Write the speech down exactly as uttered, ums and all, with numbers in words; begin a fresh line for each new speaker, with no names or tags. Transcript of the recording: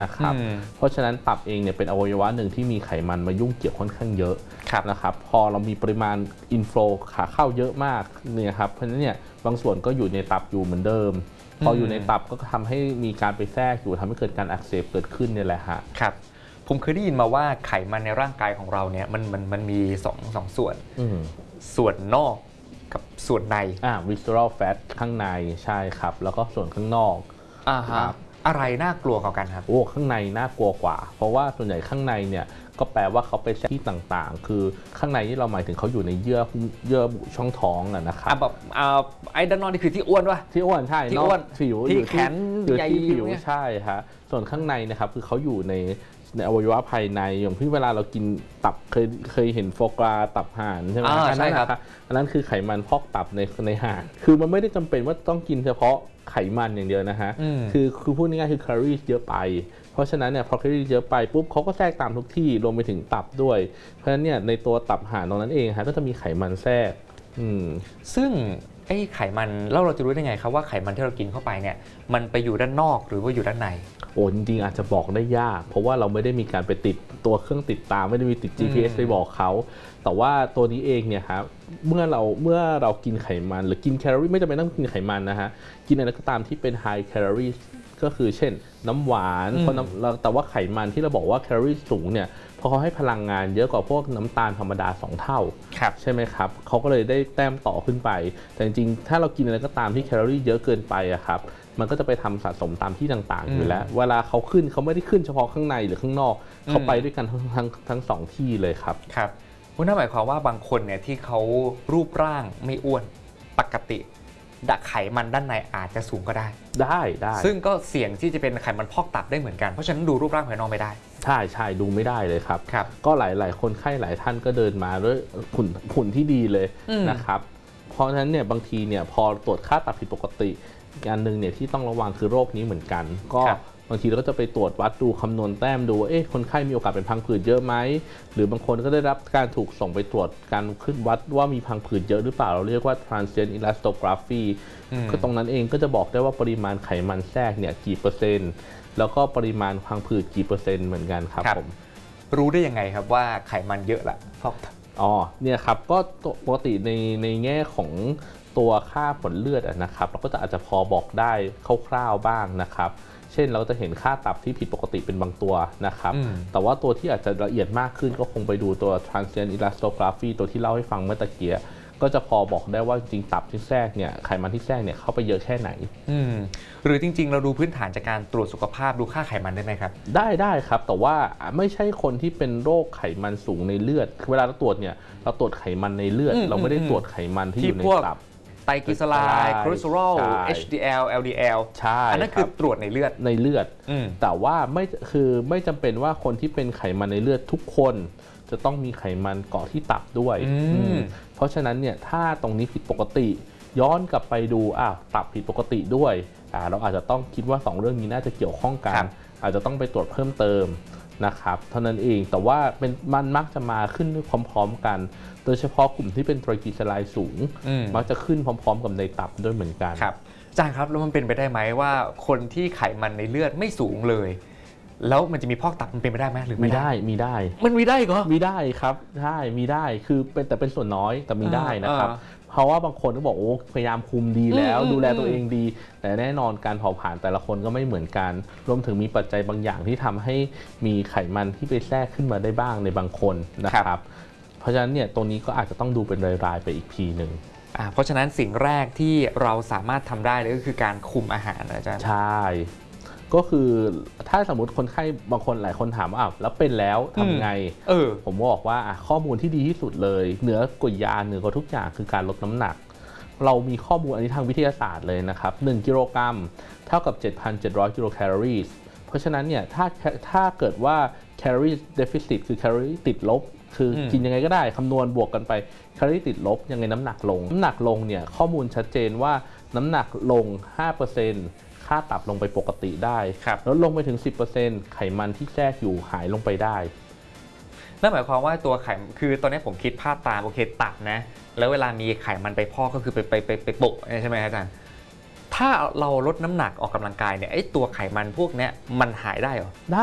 นะครับเพราะฉะนั้นตับเองเนี่ยเป็นอวัยวะหนึ่งที่มีไขมันมายุ่งเกี่ยวค่อนข้างเยอะนะครับพอเรามีปริมาณอินฟลูขาเข้าเยอะมากเนี่ยครับเพราะฉะนั้นเนี่ยบางส่วนก็อยู่ในตับอยู่เหมือนเดิมพออยู่ในตับก็ทำให้มีการไปแทรกอยู่ทำให้เกิดการอักเสบเกิดขึ้นเนี่ยแหละฮะ
ครับผมเคยได้ยินมาว่าไขมันในร่างกายของเราเนี่ยมันมันมันมีสองสองส่วนส่วนนอกกับส่วนใน
อ่า visceral fat ข้างในใช่ครับแล้วก็ส่วนข้างนอก
อ่าฮะอะไรน่ากลัวกว่ากันครับ
โอ้ข้างในน่ากลัวกว่าเพราะว่าส่วนใหญ่ข้างในเนี่ยก็แปลว่าเขาไปแทรกที่ต่างๆคือข้างในนี่เราหมายถึงเขาอยู่ในเยื่อเยื่อบุช่องท้องอะนะครับ
แบบอ่าไอ้ด้านนอกนี่คือที่อ้วนวะ
ที่อ้วนใช่
ที่อ้วน
ผิว
ที่แขน
อยู่ที่ผิวใช่ฮะส่วนข้างในนะครับคือเขาอยู่ในในอวัยวะภายในอย่างที่เวลาเรากินตับเคยเคยเห็นโฟกราตับห่านใช่ไหม
ใช่ครับ
อันนั้นคือไขมันพอกตับในในห่านคือมันไม่ได้จำเป็นว่าต้องกินเฉพาะไขมันอย่างเดียวนะฮะคือคือพูดง่ายๆคือแคลอรี่เยอะไปเพราะฉะนั้นเนี่ยพอแคลอรี่เยอะไปปุ๊บเขาก็แทรกตามทุกที่รวมไปถึงตับด้วยเพราะฉะนั้นเนี่ยในตัวตับห่านตรงนั้นเองฮะก็จะมีไขมันแทรก
ซึ่งไอ้ไขมันแล้วเราจะรู้ได้ไงครับว่าไขมันที่เรากินเข้าไปเนี่ยมันไปอยู่ด้านนอกหรือว่าอยู่ด้านใน
โอ้จริงๆอาจจะบอกได้ยากเพราะว่าเราไม่ได้มีการไปติดตัวเครื่องติดตามไม่ได้มีติด จี พี เอส ไปบอกเขาแต่ว่าตัวนี้เองเนี่ยครับเมื่อเราเมื่อเรากินไขมันหรือกินแคลอรี่ไม่จำเป็นต้องกินไขมันนะฮะกินอะไรก็ตามที่เป็น high calorie ก็คือเช่นน้ำหวานเพราะแต่ว่าไขมันที่เราบอกว่าแคลอรี่สูงเนี่ยเพราะเขาให้พลังงานเยอะกว่าพวกน้ำตาลธรรมดาสองเท่าใช่ไหมครับเขาก็เลยได้แต้มต่อขึ้นไปแต่จริงๆถ้าเรากินอะไรก็ตามที่แคลอรี่เยอะเกินไปอะครับมันก็จะไปทำสะสมตามที่ต่างๆอยู่แล้วเวลาเขาขึ้นเขาไม่ได้ขึ้นเฉพาะข้างในหรือข้างนอกเขาไปด้วยกันทั้งทั้งทั้งสองที่เลยครับ
ครับนั่นหมายความว่าบางคนเนี่ยที่เขารูปร่างไม่อ้วนปกติดักไขมันด้านในอาจจะสูงก็ได้
ได้ได้
ซึ่งก็เสี่ยงที่จะเป็นไขมันพอกตับได้เหมือนกันเพราะฉะนั้นดูรูปร่างภายนอกไม่ได้
ใช่ใช่ดูไม่ได้เลยครับ
ครับ
ก็หลายๆคนไข้หลายท่านก็เดินมาด้วยหุ่นหุ่นที่ดีเลยนะครับเพราะฉะนั้นเนี่ยบางทีเนี่ยพอตรวจค่าตับผิดปกติอันหนึ่งเนี่ยที่ต้องระวังคือโรคนี้เหมือนกันก็บางทีเราก็จะไปตรวจวัดดูคำนวณแต้มดูว่าเอ๊ะคนไข้มีโอกาสเป็นพังผืดเยอะไหมหรือบางคนก็ได้รับการถูกส่งไปตรวจการขึ้นวัดว่ามีพังผืดเยอะหรือเปล่าเราเรียกว่า transient elastography ก็ตรงนั้นเองก็จะบอกได้ว่าปริมาณไขมันแทรกเนี่ยกี่เปอร์เซ็นต์แล้วก็ปริมาณพังผืดกี่เปอร์เซ็นต์เหมือนกันครับผม
รู้ได้ยังไงครับว่าไขมันเยอะละพอก
อ๋อเนี่ยครับก็ปกติในในแง่ของตัวค่าผลเลือดนะครับเราก็จะอาจจะพอบอกได้คร่าวๆบ้างนะครับเช่นเราจะเห็นค่าตับที่ผิดปกติเป็นบางตัวนะครับแต่ว่าตัวที่อาจจะละเอียดมากขึ้นก็คงไปดูตัว transient elastography ตัวที่เล่าให้ฟังเมื่อตะเกียก็จะพอบอกได้ว่าจริงตับที่แทรกเนี่ยไขมันที่แทรกเนี่ยเข้าไปเยอะแค่ไหน
หรือจริงๆเราดูพื้นฐานจากการตรวจสุขภาพดูค่าไขมันได้ไหมครับ
ได้ได้ครับแต่ว่าไม่ใช่คนที่เป็นโรคไขมันสูงในเลือดเวลาเราตรวจเนี่ยเราตรวจไขมันในเลือดเราไม่ได้ตรวจไขมันที่อยู่ในตับ
ไตรกลีเซอไรด์คอเลสเตอรอล เอช ดี แอล แอล ดี แอล
ใช่
อันนั้นคือตรวจในเลือด
ในเลือดแต่ว่าไม่คือไม่จำเป็นว่าคนที่เป็นไขมันในเลือดทุกคนจะต้องมีไขมันเกาะที่ตับด้วยเพราะฉะนั้นเนี่ยถ้าตรงนี้ผิดปกติย้อนกลับไปดูอ้าวตับผิดปกติด้วยอ่าเราอาจจะต้องคิดว่าสองเรื่องนี้น่าจะเกี่ยวข้องกันอาจจะต้องไปตรวจเพิ่มเติมนะครับเท่านั้นเองแต่ว่าเป็นมันมักจะมาขึ้นพร้อมๆกันโดยเฉพาะกลุ่มที่เป็นไตรกลีเซอไรด์สูงมักจะขึ้นพร้อมๆกับในตับด้วยเหมือนกัน
ครับอาจารย์ครับแล้วมันเป็นไปได้ไหมว่าคนที่ไขมันในเลือดไม่สูงเลยแล้วมันจะมีพอกตับมันเป็นไปได้ไหมหรือไม่ได้
มีได้
มันมีได้เหรอ
มีได้ครับใช่มีได้คือเป็นแต่เป็นส่วนน้อยแต่มีได้นะครับเพราะว่าบางคนก็บอกโอ้พยายามคุมดีแล้วดูแลตัวเองดีแต่แน่นอนการเผาผลาญแต่ละคนก็ไม่เหมือนกันรวมถึงมีปัจจัยบางอย่างที่ทำให้มีไขมันที่ไปแทรกขึ้นมาได้บ้างในบางคนนะครับเพราะฉะนั้นเนี่ยตรงนี้ก็อาจจะต้องดูเป็นรายๆไปอีกทีหนึ่ง
เพราะฉะนั้นสิ่งแรกที่เราสามารถทำได้เลยก็คือการคุมอาหารอาจารย์
ใช่ก็คือถ้าสมมติคนไข้บางคนหลายคนถามว่าอ้าวแล้วเป็นแล้วทำไง
เออ
ผมบอกว่าข้อมูลที่ดีที่สุดเลยเหนือกว่ายาเหนือกว่าทุกอย่างคือการลดน้ำหนักเรามีข้อมูลอันนี้ทางวิทยาศาสตร์เลยนะครับหนึ่งกิโลกรัมเท่ากับ เจ็ดพันเจ็ดร้อย กิโลแคลอรี่เพราะฉะนั้นเนี่ยถ้าถ้าเกิดว่า calorie deficit คือแคลอรี่ติดลบคือกินยังไงก็ได้คำนวณบวกกันไปแคลอรี่ติดลบยังไงน้ำหนักลงน้ำหนักลงเนี่ยข้อมูลชัดเจนว่าน้ำหนักลง ห้าเปอร์เซ็นต์ ค่าตับลงไปปกติได้แล้วลงไปถึง สิบเปอร์เซ็นต์ ไขมันที่แทรกอยู่หายลงไปได้
นั่นหมายความว่าตัวไขคือตอนนี้ผมคิดภาพตามโอเคตับนะแล้วเวลามีไขมันไปพอกก็คือไปไปไปไปโปะใช่ไหมอาจารย์ถ้าถ้าเราลดน้ำหนักออกกำลังกายเนี่ยไอ้ตัวไขมันพวกเนี้ยมันหายได้เหรอ